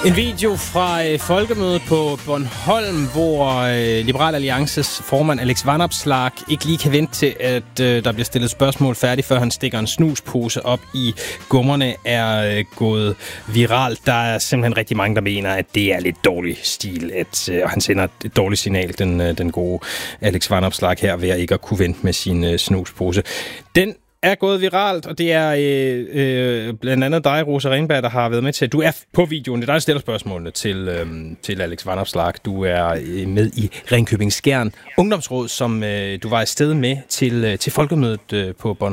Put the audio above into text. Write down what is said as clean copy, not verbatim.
En video fra folkemødet på Bornholm, hvor Liberal Alliances formand Alex Vanopslagh ikke lige kan vente til, at der bliver stillet spørgsmål færdigt, før han stikker en snuspose op i gummerne, er gået viralt. Der er simpelthen rigtig mange, der mener, at det er lidt dårlig stil, og han sender et dårligt signal, den gode Alex Vanopslagh her, ved at ikke at kunne vente med sin snuspose. Den er gået viralt, og det er blandt andet dig, Rosa Renberg, der har været med til. Du er på videoen. Det er dig, der stiller spørgsmålene til Alex Vanopslagh. Du er med i Ringkøbing Skjern Ungdomsråd, som du var afsted med til folkemødet på Bornholm.